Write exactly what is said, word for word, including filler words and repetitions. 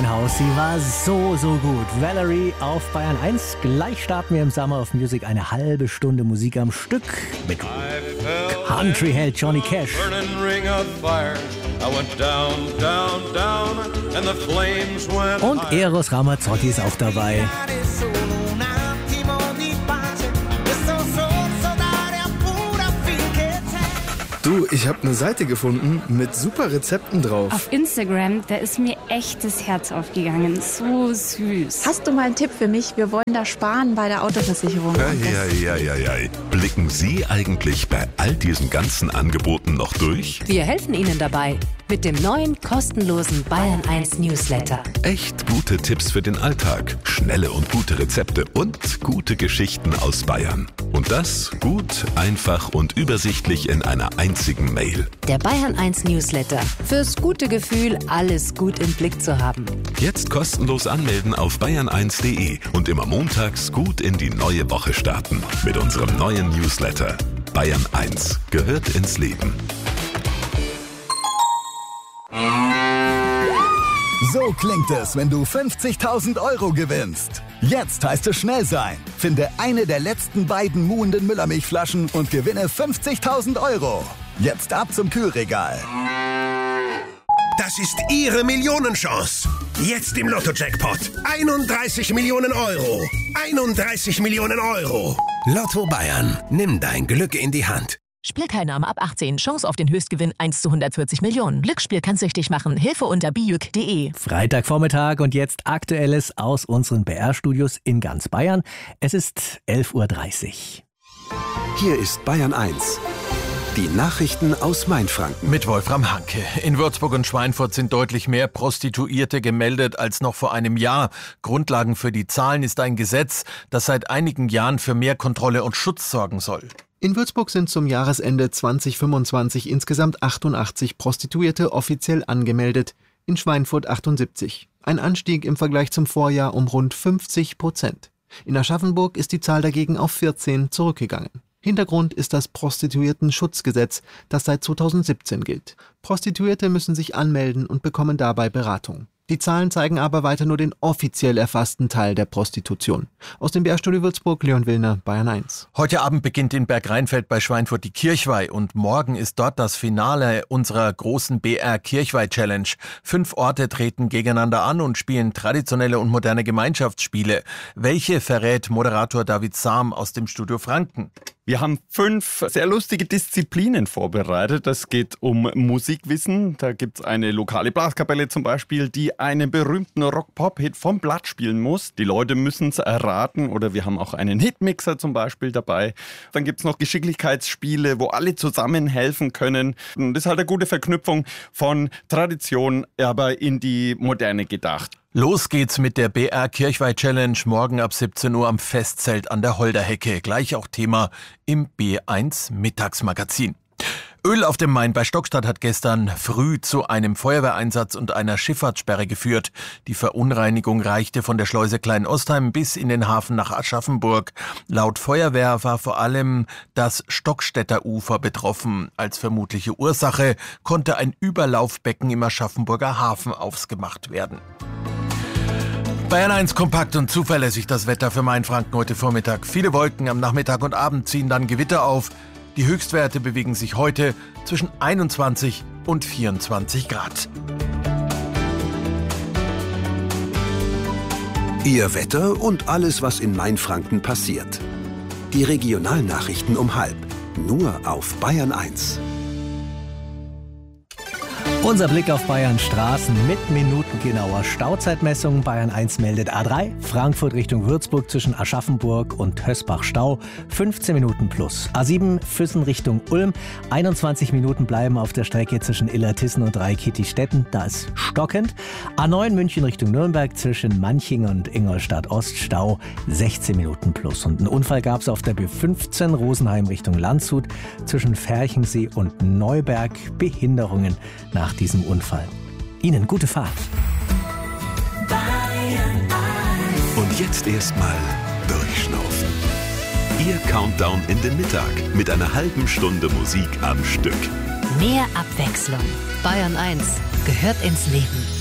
Haus. Sie war so, so gut. Valerie auf Bayern eins. Gleich starten wir im Summer of Music eine halbe Stunde Musik am Stück mit Country-Held Johnny Cash. Und Eros Ramazzotti ist auch dabei. Du, ich habe eine Seite gefunden mit super Rezepten drauf. Auf Instagram, da ist mir echt das Herz aufgegangen. So süß. Hast du mal einen Tipp für mich? Wir wollen da sparen bei der Autoversicherung. Ja, ja, ja, ja, ja. Blicken Sie eigentlich bei all diesen ganzen Angeboten noch durch? Wir helfen Ihnen dabei mit dem neuen kostenlosen Bayern eins Newsletter. Echt gute Tipps für den Alltag, schnelle und gute Rezepte und gute Geschichten aus Bayern. Und das gut, einfach und übersichtlich in einer einzigen Mail. Der Bayern eins Newsletter. Fürs gute Gefühl, alles gut im Blick zu haben. Jetzt kostenlos anmelden auf bayern eins punkt de und immer montags gut in die neue Woche starten. Mit unserem neuen Newsletter. Bayern eins gehört ins Leben. So klingt es, wenn du fünfzigtausend Euro gewinnst. Jetzt heißt es schnell sein. Finde eine der letzten beiden muhenden Müllermilchflaschen und gewinne fünfzigtausend Euro. Jetzt ab zum Kühlregal. Das ist Ihre Millionenchance. Jetzt im Lotto-Jackpot. einunddreißig Millionen Euro. einunddreißig Millionen Euro. Lotto Bayern. Nimm dein Glück in die Hand. Spielteilnahme ab achtzehn. Chance auf den Höchstgewinn eins zu hundertvierzig Millionen. Glücksspiel kann süchtig machen. Hilfe unter bijuk punkt de. Freitagvormittag und jetzt Aktuelles aus unseren B R-Studios in ganz Bayern. Es ist elf Uhr dreißig. Hier ist Bayern eins. Die Nachrichten aus Mainfranken. Mit Wolfram Hanke. In Würzburg und Schweinfurt sind deutlich mehr Prostituierte gemeldet als noch vor einem Jahr. Grundlagen für die Zahlen ist ein Gesetz, das seit einigen Jahren für mehr Kontrolle und Schutz sorgen soll. In Würzburg sind zum Jahresende zwanzig fünfundzwanzig insgesamt achtundachtzig Prostituierte offiziell angemeldet, in Schweinfurt achtundsiebzig. Ein Anstieg im Vergleich zum Vorjahr um rund fünfzig Prozent. In Aschaffenburg ist die Zahl dagegen auf vierzehn zurückgegangen. Hintergrund ist das Prostituiertenschutzgesetz, das seit zweitausendsiebzehn gilt. Prostituierte müssen sich anmelden und bekommen dabei Beratung. Die Zahlen zeigen aber weiter nur den offiziell erfassten Teil der Prostitution. Aus dem B R-Studio Würzburg, Leon Willner, Bayern eins. Heute Abend beginnt in Bergrheinfeld bei Schweinfurt die Kirchweih und morgen ist dort das Finale unserer großen B R-Kirchweih-Challenge. Fünf Orte treten gegeneinander an und spielen traditionelle und moderne Gemeinschaftsspiele. Welche verrät Moderator David Sam aus dem Studio Franken? Wir haben fünf sehr lustige Disziplinen vorbereitet. Es geht um Musikwissen. Da gibt es eine lokale Blaskapelle zum Beispiel, die einen berühmten Rock-Pop-Hit vom Blatt spielen muss. Die Leute müssen es erraten oder wir haben auch einen Hitmixer zum Beispiel dabei. Dann gibt es noch Geschicklichkeitsspiele, wo alle zusammen helfen können. Und das ist halt eine gute Verknüpfung von Tradition, aber in die Moderne gedacht. Los geht's mit der B R-Kirchweih-Challenge morgen ab siebzehn Uhr am Festzelt an der Holderhecke. Gleich auch Thema im B eins Mittagsmagazin. Öl auf dem Main bei Stockstadt hat gestern früh zu einem Feuerwehreinsatz und einer Schifffahrtssperre geführt. Die Verunreinigung reichte von der Schleuse Kleinostheim bis in den Hafen nach Aschaffenburg. Laut Feuerwehr war vor allem das Stockstädter Ufer betroffen. Als vermutliche Ursache konnte ein Überlaufbecken im Aschaffenburger Hafen aufgemacht werden. Bayern eins kompakt und zuverlässig das Wetter für Mainfranken heute Vormittag. Viele Wolken, am Nachmittag und Abend ziehen dann Gewitter auf. Die Höchstwerte bewegen sich heute zwischen einundzwanzig und vierundzwanzig Grad. Ihr Wetter und alles, was in Mainfranken passiert. Die Regionalnachrichten um halb. Nur auf Bayern eins. Unser Blick auf Bayerns Straßen mit minutengenauer Stauzeitmessung. Bayern eins meldet A drei, Frankfurt Richtung Würzburg zwischen Aschaffenburg und Hösbach Stau, fünfzehn Minuten plus. A sieben, Füssen Richtung Ulm, einundzwanzig Minuten bleiben auf der Strecke zwischen Illertissen und Reikittistetten, da ist stockend. A neun, München Richtung Nürnberg zwischen Manching und Ingolstadt Ost, Stau, sechzehn Minuten plus. Und einen Unfall gab es auf der B fünfzehn, Rosenheim Richtung Landshut zwischen Ferchensee und Neuberg, Behinderungen nach diesem Unfall. Ihnen gute Fahrt. Und jetzt erstmal durchschnaufen. Ihr Countdown in den Mittag mit einer halben Stunde Musik am Stück. Mehr Abwechslung. Bayern eins gehört ins Leben.